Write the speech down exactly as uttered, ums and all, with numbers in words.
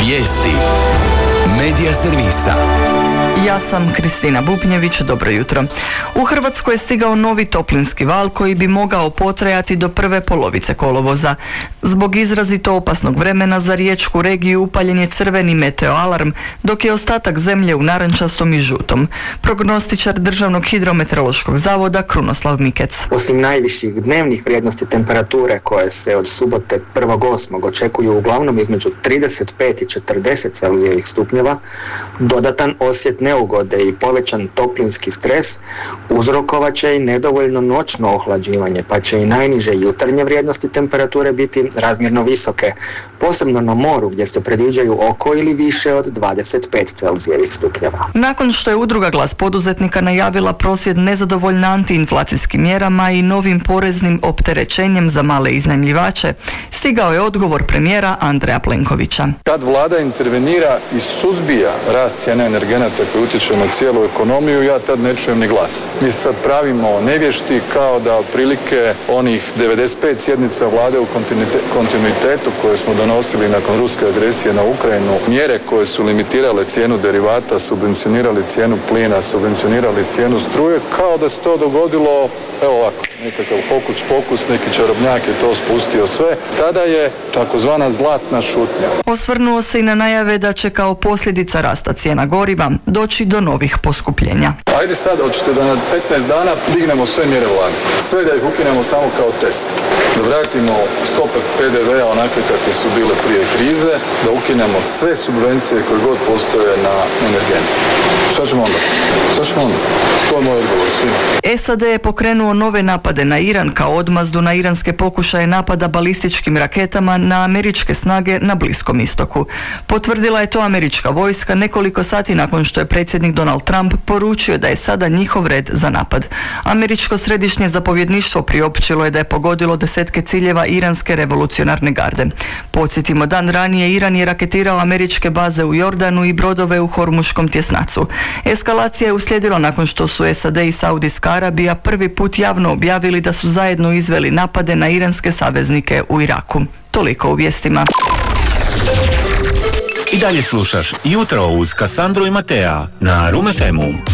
Vijesti Medija servisa. Ja sam Kristina Bubnjević, dobro jutro. U Hrvatskoj je stigao novi toplinski val koji bi mogao potrajati do prve polovice kolovoza. Zbog izrazito opasnog vremena za riječku regiju upaljen je crveni meteoalarm, dok je ostatak zemlje u narančastom i žutom. Prognostičar Državnog hidrometeorološkog zavoda Krunoslav Mikec. Osim najviših dnevnih vrijednosti temperature koje se od subote prvog osmog očekuju uglavnom između trideset pet i četrdeset celzijevih stupnjeva, dodatan osjet neugode i povećan toplinski stres uzrokovat će i nedovoljno noćno ohlađivanje, pa će i najniže jutarnje vrijednosti temperature biti razmjerno visoke, posebno na moru gdje se predviđaju oko ili više od dvadeset pet celzijevih stupnjeva. Nakon što je udruga Glas poduzetnika najavila prosvjed nezadovoljna antiinflacijskim mjerama i novim poreznim opterećenjem za male iznajmljivače, stigao je odgovor premijera Andreja Plenkovića. Kad vlada intervenira i suzbija rast cijena energenata koji utječe na cijelu ekonomiju, ja tad ne čujem ni glas. Mi se sad pravimo nevješti kao da otprilike onih devedeset pet sjednica vlade u kontinuitetu koje smo donosili nakon ruske agresije na Ukrajinu, mjere koje su limitirale cijenu derivata, subvencionirali cijenu plina, subvencionirali cijenu struje, kao da se to dogodilo, evo ovako, nekakav hokus pokus, neki čarobnjak je to spustio sve. Tada je takozvana zlatna šutnja. Osvrnuo se i na najave da će kao posljedica rasta cijena goriva doći do novih poskupljenja. Ajde sad, hoćete da na petnaest dana dignemo sve mjere vlade. Sve da ih ukinemo samo kao test. Da vratimo stope pe de ve a onakve kakve su bile prije krize, da ukinemo sve subvencije koje god postoje na energente. Šta ćemo onda? Šta ćemo onda? To je moj odgovor svima. es a de je pokrenuo nove napade na Iran kao odmazdu na iranske pokušaje napada balističkim raketama na američke snage na Bliskom istoku. Potvrdila je to američka vojska nekoliko sati nakon što je predsjednik Donald Trump poručio da je sada njihov red za napad. Američko središnje zapovjedništvo priopćilo je da je pogodilo desetke ciljeva iranske revolucionarne garde. Podsjetimo, dan ranije Iran je raketirao američke baze u Jordanu i brodove u Hormuškom tjesnacu. Eskalacija je uslijedila nakon što su es a de i Saudijska Arabija prvi put javno objavili da su zajedno izveli napade na iranske saveznike u Iraku. Toliko u vijestima. I dalje slušaš Jutro uz Kasandru i Matea na Rum ef emu.